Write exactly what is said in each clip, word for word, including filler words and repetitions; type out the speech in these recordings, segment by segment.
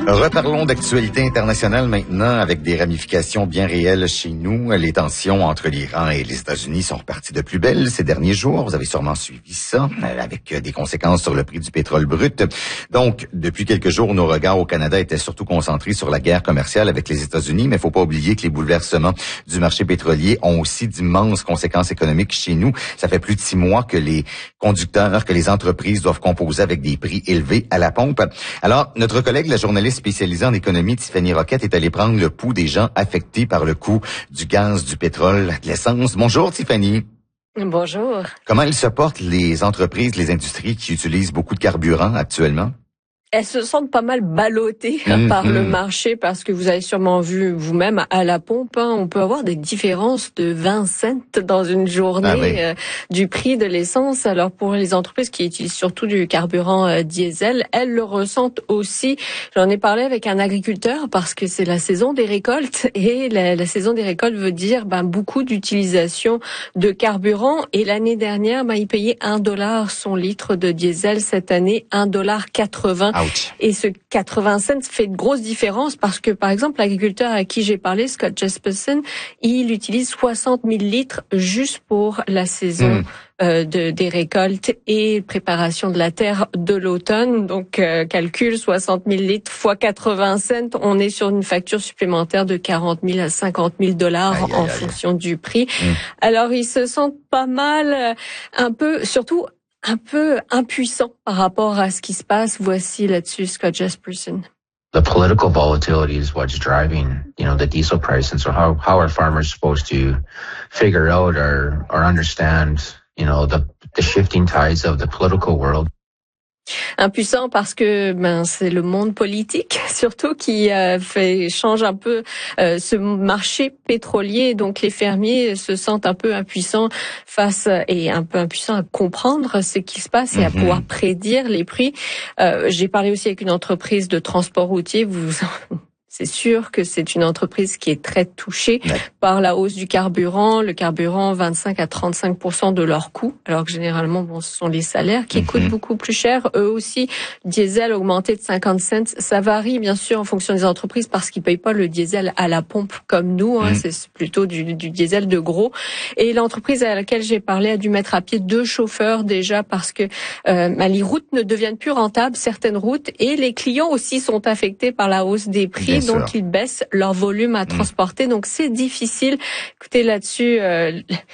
Reparlons d'actualité internationale maintenant avec des ramifications bien réelles chez nous. Les tensions entre l'Iran et les États-Unis sont reparties de plus belle ces derniers jours. Vous avez sûrement suivi ça, avec des conséquences sur le prix du pétrole brut. Donc, depuis quelques jours, nos regards au Canada étaient surtout concentrés sur la guerre commerciale avec les États-Unis, mais il faut pas oublier que les bouleversements du marché pétrolier ont aussi d'immenses conséquences économiques chez nous. Ça fait plus de six mois que les conducteurs, que les entreprises doivent composer avec des prix élevés à la pompe. Alors, notre collègue, la journaliste spécialisée en économie, Tiffany Roquette, est allée prendre le pouls des gens affectés par le coût du gaz, du pétrole, de l'essence. Bonjour Tiffany. Bonjour. Comment elles se portent les entreprises, les industries qui utilisent beaucoup de carburant actuellement? Elles se sentent pas mal ballottées mmh, par mmh. le marché parce que vous avez sûrement vu vous-même à la pompe, hein, on peut avoir des différences de vingt cents dans une journée ah oui. euh, du prix de l'essence. Alors pour les entreprises qui utilisent surtout du carburant euh, diesel, elles le ressentent aussi. J'en ai parlé avec un agriculteur parce que c'est la saison des récoltes et la, la saison des récoltes veut dire ben, beaucoup d'utilisation de carburant. Et l'année dernière, ben, il payait un dollar son litre de diesel. Cette année, un dollar quatre-vingts. Ouch. Et ce quatre-vingts cents fait de grosses différences parce que, par exemple, l'agriculteur à qui j'ai parlé, Scott Jesperson, il utilise soixante mille litres juste pour la saison mmh. euh, de, des récoltes et préparation de la terre de l'automne. Donc, euh, calcul soixante mille litres fois quatre-vingts cents, on est sur une facture supplémentaire de quarante mille à cinquante mille dollars aïe, en aïe, fonction aïe. du prix. Mmh. Alors, ils se sentent pas mal, un peu, surtout un peu impuissant par rapport à ce qui se passe. Voici là-dessus Scott Jesperson. The political volatility is what's driving, you know, the diesel price. And so how, how are farmers supposed to figure out or, or understand, you know, the, the shifting tides of the political world? Impuissant parce que ben c'est le monde politique surtout qui euh, fait change un peu euh, ce marché pétrolier, donc les fermiers se sentent un peu impuissants face et un peu impuissants à comprendre ce qui se passe et à pouvoir prédire les prix. Euh, j'ai parlé aussi avec une entreprise de transport routier. Vous C'est sûr que c'est une entreprise qui est très touchée ouais. par la hausse du carburant. Le carburant, vingt-cinq à trente-cinq pour cent de leur coût, alors que généralement, bon, ce sont les salaires qui mm-hmm. coûtent beaucoup plus cher. Eux aussi, diesel augmenté de cinquante cents. Ça varie, bien sûr, en fonction des entreprises parce qu'ils payent pas le diesel à la pompe comme nous. Hein. Mm. C'est plutôt du, du diesel de gros. Et l'entreprise à laquelle j'ai parlé a dû mettre à pied deux chauffeurs déjà parce que euh, bah, les routes ne deviennent plus rentables, certaines routes, et les clients aussi sont affectés par la hausse des prix. Bien donc sûr. Ils baissent leur volume à transporter. Mmh. Donc c'est difficile. Écoutez là-dessus euh,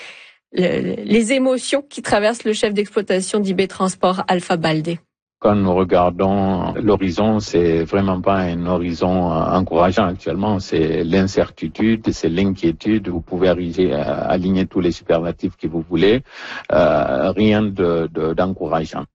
le, les émotions qui traversent le chef d'exploitation d'I B Transport, Alpha Baldé. Quand nous regardons l'horizon, c'est vraiment pas un horizon encourageant actuellement. C'est l'incertitude, c'est l'inquiétude. Vous pouvez arriver à aligner tous les superlatifs que vous voulez. Euh, rien de, de, d'encourageant.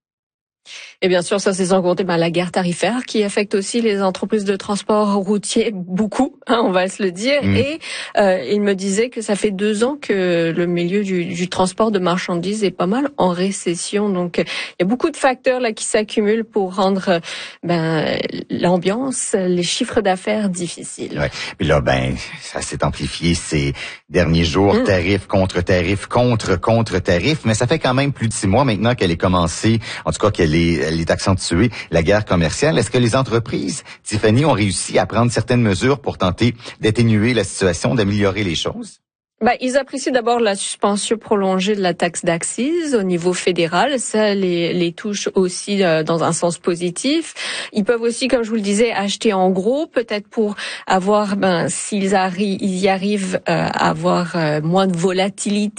Et bien sûr, ça c'est sans compter ben, la guerre tarifaire qui affecte aussi les entreprises de transport routier beaucoup, hein, on va se le dire. Mmh. Et euh, il me disait que ça fait deux ans que le milieu du, du transport de marchandises est pas mal en récession. Donc, il y a beaucoup de facteurs là qui s'accumulent pour rendre ben, l'ambiance, les chiffres d'affaires difficiles. Ouais. Puis là, ben, ça s'est amplifié ces derniers jours, mmh. tarifs contre tarifs contre contre tarifs. Mais ça fait quand même plus de six mois maintenant qu'elle est commencée, en tout cas qu'elle est Elle est accentuée, la guerre commerciale. Est-ce que les entreprises, Tiffany, ont réussi à prendre certaines mesures pour tenter d'atténuer la situation, d'améliorer les choses? Ben, ils apprécient d'abord la suspension prolongée de la taxe d'accise au niveau fédéral. Ça les, les touche aussi euh, dans un sens positif. Ils peuvent aussi, comme je vous le disais, acheter en gros, peut-être pour avoir, ben, s'ils arri- ils y arrivent, euh, à avoir euh, moins de volatilité.